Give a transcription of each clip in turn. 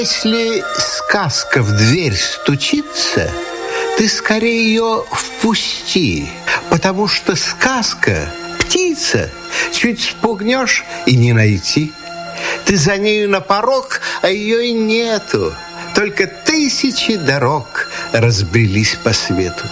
Если сказка в дверь стучится, ты скорее ее впусти, потому что сказка – птица, чуть спугнешь и не найти. Ты за нею на порог, а ее и нету, только тысячи дорог разбрелись по свету.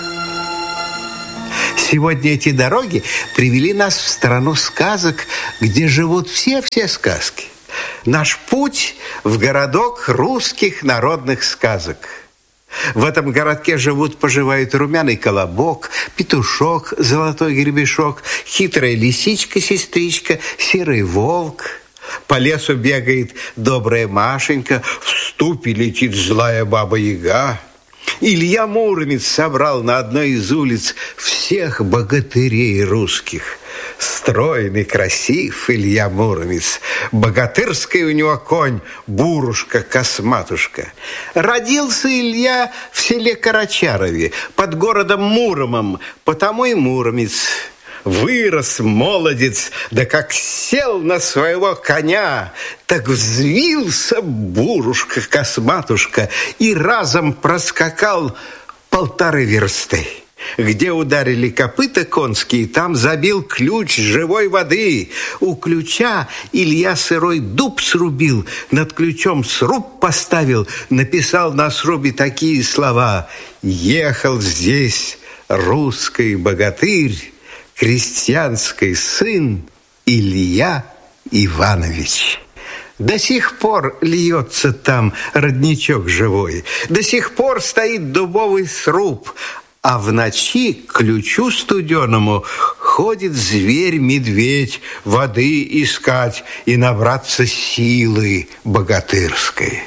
Сегодня эти дороги привели нас в страну сказок, где живут все сказки. Наш путь в городок русских народных сказок. В этом городке поживают румяный колобок, петушок, золотой гребешок, хитрая лисичка-сестричка, серый волк. По лесу бегает добрая Машенька, в ступе летит злая баба-яга. Илья Муромец собрал на одной из улиц всех богатырей русских. Стройный, красив Илья Муромец. Богатырский у него конь Бурушка-Косматушка. Родился Илья в селе Карачарове, под городом Муромом, потому и Муромец. Вырос молодец, да как сел на своего коня, так взвился Бурушка-Косматушка и разом проскакал 1,5 версты. Где ударили копыта конские, там забил ключ живой воды. У ключа Илья сырой дуб срубил, над ключом сруб поставил, написал на срубе такие слова: «Ехал здесь русский богатырь, крестьянский сын Илья Иванович». До сих пор льется там родничок живой, до сих пор стоит дубовый сруб, а в ночи к ключу студеному ходит зверь-медведь воды искать и набраться силы богатырской.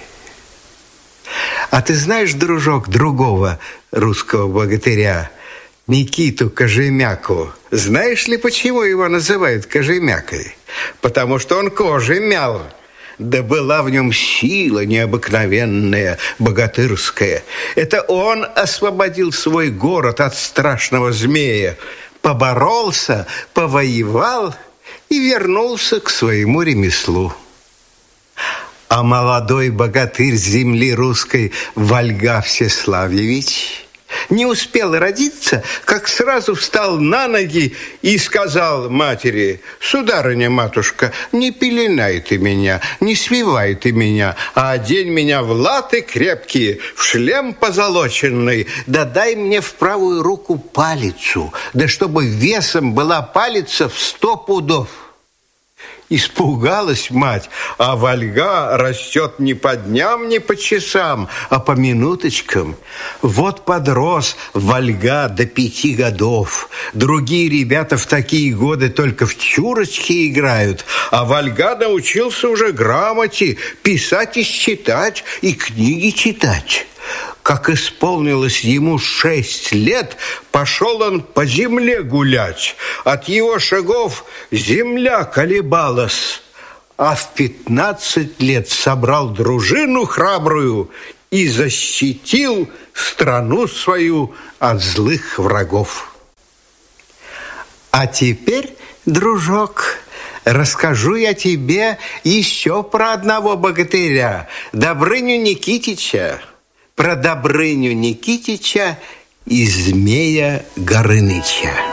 А ты знаешь, дружок, другого русского богатыря, Никиту Кожемяку? Знаешь ли, почему его называют Кожемякой? Потому что он кожи мял. Да была в нем сила необыкновенная, богатырская. Это он освободил свой город от страшного змея, поборолся, повоевал и вернулся к своему ремеслу. А молодой богатырь земли русской Вольга Всеславьевич не успел родиться, как сразу встал на ноги и сказал матери: «Сударыня-матушка, не пеленай ты меня, не свивай ты меня, а одень меня в латы крепкие, в шлем позолоченный, да дай мне в правую руку палицу, да чтобы весом была палица в 100 пудов». Испугалась мать, а Вольга растет не по дням, не по часам, а по минуточкам. Вот подрос Вольга до 5 годов. Другие ребята в такие годы только в чурочки играют, а Вольга научился уже грамоте, писать и считать, и книги читать. Как исполнилось ему 6 лет, пошел он по земле гулять. От его шагов земля колебалась. А в 15 лет собрал дружину храбрую и защитил страну свою от злых врагов. А теперь, дружок, расскажу я тебе еще про одного богатыря, Добрыню Никитича. Про Добрыню Никитича и Змея Горыныча.